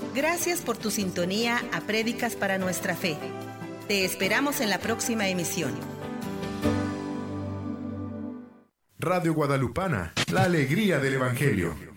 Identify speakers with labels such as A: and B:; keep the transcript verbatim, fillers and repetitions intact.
A: Gracias por tu sintonía a Prédicas para Nuestra Fe. Te esperamos en la próxima emisión.
B: Radio Guadalupana, la alegría del Evangelio.